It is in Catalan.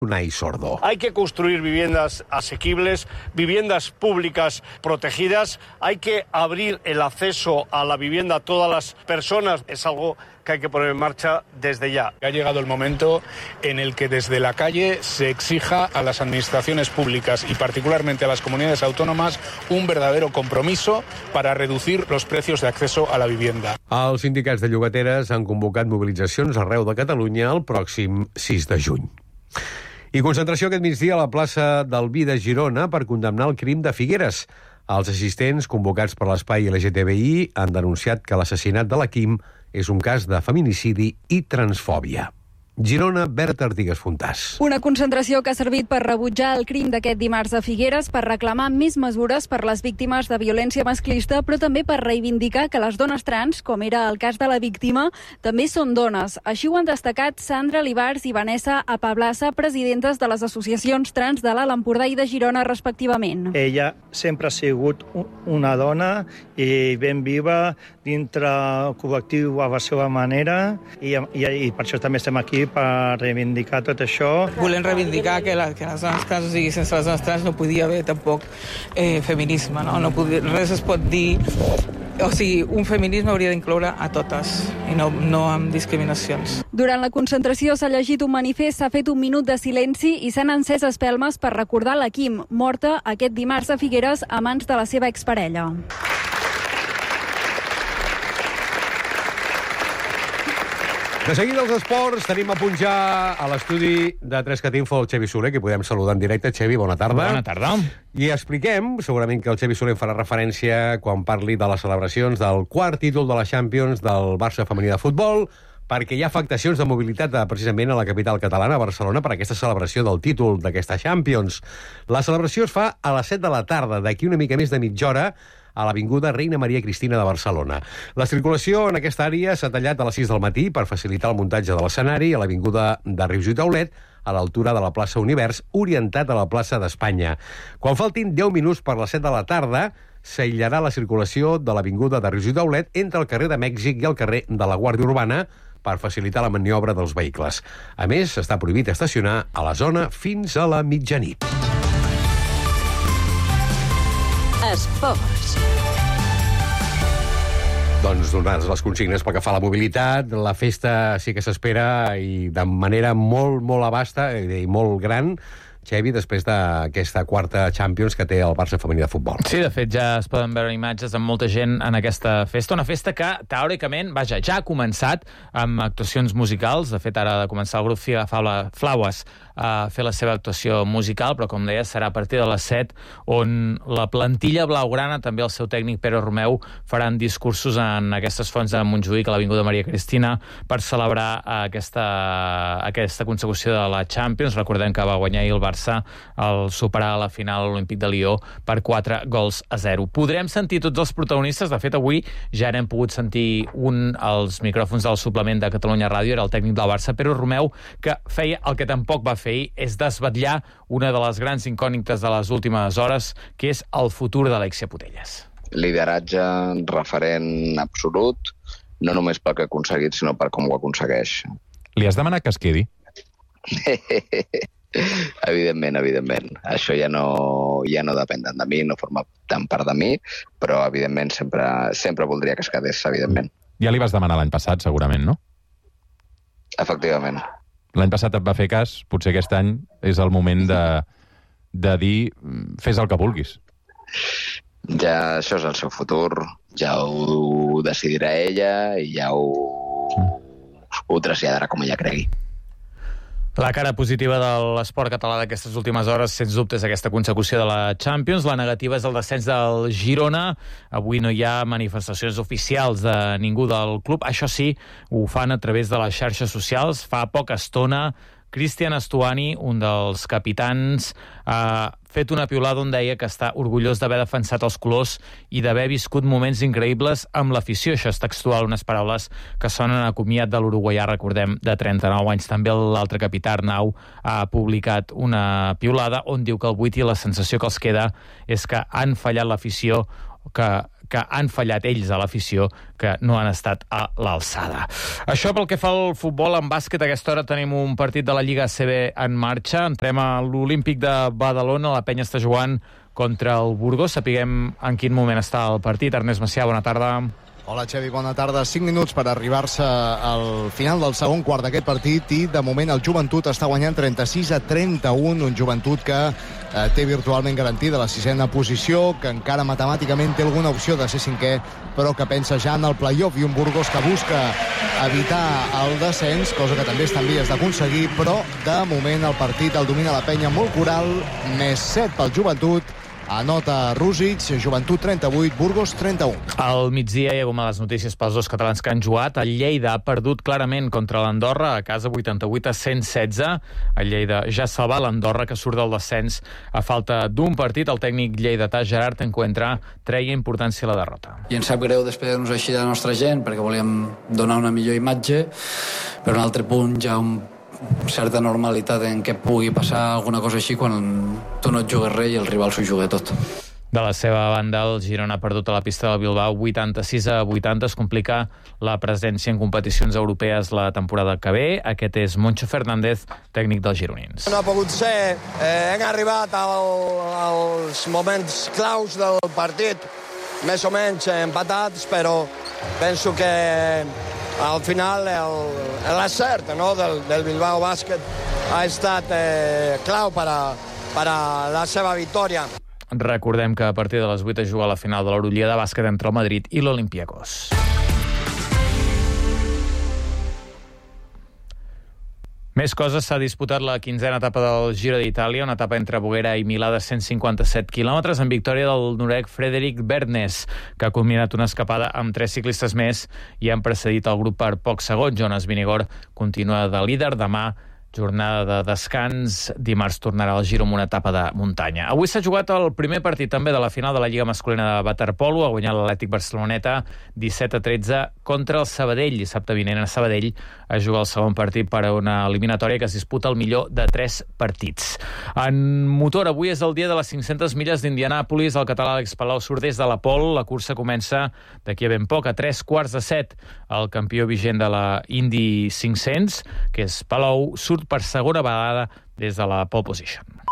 Unai Sordo. Hay que construir viviendas asequibles, viviendas públicas protegidas, hay que abrir el acceso a la vivienda a todas las personas. Es algo que hay que poner en marcha desde ya. Ha llegado el momento en el que desde la calle se exija a las administraciones públicas y particularmente a las comunidades autónomas un verdadero compromiso para reducir los precios de acceso a la vivienda. Els sindicats de llogateres han convocat mobilitzacions arreu de Catalunya el pròxim 6 de juny. I concentració aquest migdia a la plaça del Vi de Girona per condemnar el crim de Figueres. Els assistents convocats per l'espai LGTBI han denunciat que l'assassinat de la Quim és un cas de feminicidi i transfòbia. Girona, Berta Artigas Fontàs. Una concentració que ha servit per rebutjar el crim d'aquest dimarts a Figueres, per reclamar més mesures per les víctimes de violència masclista, però també per reivindicar que les dones trans, com era el cas de la víctima, també són dones. Així ho han destacat Sandra Libars i Vanessa Apablassa, presidentes de les associacions trans de l'Alt Empordà i de Girona, respectivament. Ella sempre ha sigut una dona i ben viva dintre el col·lectiu a la seva manera i per això també estem aquí per reivindicar tot això. Volem reivindicar que les dones trans, o sigui, sense les dones trans no podia haver tampoc feminisme, no? Res es pot dir. O sigui, un feminisme hauria d'incloure a totes i no amb discriminacions. Durant la concentració s'ha llegit un manifest, s'ha fet un minut de silenci i s'han encès espelmes per recordar la Quim, morta aquest dimarts a Figueres a mans de la seva exparella. De seguida els esports, tenim a punt ja a l'estudi de 3cat Info el Xevi Soler, que podem saludar en directe. Xevi, bona tarda. Bona tarda. I expliquem, segurament que el Xevi Soler farà referència quan parli de les celebracions del quart títol de la Champions del Barça femení de futbol, perquè hi ha afectacions de mobilitat precisament a la capital catalana, a Barcelona, per aquesta celebració del títol d'aquesta Champions. La celebració es fa a les 7 de la tarda, d'aquí una mica més de mitja hora, a l'Avinguda Reina Maria Cristina de Barcelona. La circulació en aquesta àrea s'ha tallat a les 6 del matí per facilitar el muntatge de l'escenari a l'Avinguda de Rius i Taulet, a l'altura de la plaça Univers, orientat a la plaça d'Espanya. Quan faltin 10 minuts per les 7 de la tarda, s'aïllarà la circulació de l'Avinguda de Rius i Taulet entre el carrer de Mèxic i el carrer de la Guàrdia Urbana per facilitar la maniobra dels vehicles. A més, està prohibit estacionar a la zona fins a la mitjanit. Esports. Doncs donades les consignes pel que fa a la mobilitat, la festa sí que s'espera i de manera molt, molt abasta i molt gran, Xevi, després d'aquesta quarta Champions que té el Barça femení de futbol. Sí, de fet, ja es poden veure imatges amb molta gent en aquesta festa. Una festa que, teòricament, ja ha començat amb actuacions musicals. De fet, ara ha de començar el grup Flaues a fer la seva actuació musical, però, com deia, serà a partir de les 7, on la plantilla blaugrana, també el seu tècnic Pere Romeu, faran discursos en aquestes fonts de Montjuïc, a l'Avinguda Maria Cristina, per celebrar aquesta consecució de la Champions. Recordem que va guanyar ahir el Barça al superar la final olímpic de Lió per 4-0. Podrem sentir tots els protagonistes. De fet, avui ja n'hem pogut sentir un als micròfons del suplement de Catalunya Ràdio, era el tècnic del Barça, Pere Romeu, que feia el que tampoc va fer ahir, és desvetllar una de les grans incògnites de les últimes hores, que és el futur d'Alexia Putellas. Lideratge, referent absolut, no només pel que ha aconseguit, sinó per com ho aconsegueix. Li has demanat que es quedi? Evidentment. Això ja no depèn tant de mi, no forma tant part de mi, però evidentment sempre voldria que es quedés, evidentment. Ja li vas demanar l'any passat, segurament, no? Efectivament. L'any passat et va fer cas, potser aquest any és el moment de dir fes el que vulguis. Ja això és el seu futur, ja ho decidirà ella i ja ho traslladarà com ella cregui. La cara positiva de l'esport català d'aquestes últimes hores, sens dubte, és aquesta consecució de la Champions. La negativa és el descens del Girona. Avui no hi ha manifestacions oficials de ningú del club. Això sí, ho fan a través de les xarxes socials. Fa poca estona, Cristian Estuani, un dels capitans, ha fet una piulada on deia que està orgullós d'haver defensat els colors i d'haver viscut moments increïbles amb l'afició. Això és textual, unes paraules que sonen a comiat de l'uruguaià, recordem, de 39 anys. També l'altre capità, Arnau, ha publicat una piulada on diu que el buit i la sensació que els queda és que han fallat l'afició, que que han fallat ells a l'afició, que no han estat a l'alçada. Això pel que fa al futbol. En bàsquet, a aquesta hora tenim un partit de la Lliga ACB en marxa. Entrem a l'Olímpic de Badalona. La penya està jugant contra el Burgos. Sapiguem en quin moment està el partit. Ernest Macià, bona tarda. Hola, Xevi, bona tarda. 5 minuts per arribar-se al final del segon quart d'aquest partit i, de moment, el Joventut està guanyant 36-31, un Joventut que té virtualment garantida la 6ª posició, que encara matemàticament té alguna opció de ser 5è, però que pensa ja en el play-off, i un Burgos que busca evitar el descens, cosa que també està en vies d'aconseguir, però, de moment, el partit el domina la penya molt coral, més 7 pel Joventut. Anota Rússic, Joventut 38, Burgos 31. Al migdia hi ha algunes notícies pels dos catalans que han jugat. El Lleida ha perdut clarament contra l'Andorra a casa 88-116. El Lleida ja salva l'Andorra, que surt del descens a falta d'un partit. El tècnic lleidatà Gerard Encuentra treia importància a la derrota. I ens sap greu despedir-nos així de la nostra gent, perquè volíem donar una millor imatge, però un altre punt ja certa normalitat en què pugui passar alguna cosa així quan tu no et jugues res i el rival s'ho juga tot. De la seva banda, el Girona ha perdut a la pista del Bilbao 86-80. Es complica la presència en competicions europees la temporada que ve. Aquest és Moncho Fernández, tècnic dels gironins. No ha pogut ser. Hem arribat als moments claus del partit, més o menys empatats, però penso que al final l'acert del Bilbao Bàsquet ha estat clau per a la seva victòria. Recordem que a partir de les 8 es juga a la final de l'Eurolliga de bàsquet entre el Madrid i l'Olympiacos. Més coses, s'ha disputat la 15ª etapa del Giro d'Itàlia, una etapa entre Boguera i Milà de 157 quilòmetres, en victòria del noruec Fredrik Bernes, que ha culminat una escapada amb 3 ciclistes més i han precedit el grup per pocs segons. Jonas Vingegaard continua de líder. Demà, jornada de descans. Dimarts tornarà al Giro amb una etapa de muntanya. Avui s'ha jugat el primer partit també de la final de la Lliga Masculina de Waterpolo. Ha guanyat l'Atlètic Barceloneta 17-13 contra el Sabadell. Dissabte vinent a Sabadell a jugar el segon partit per a una eliminatòria que es disputa el millor de 3 partits. En motor, avui és el dia de les 500 milles d'Indianàpolis. El català Àlex Palau surt des de la pole. La cursa comença d'aquí a ben poc, a 3:15. El campió vigent de la Indy 500, que és Palou, surt per segona vegada des de la pole position.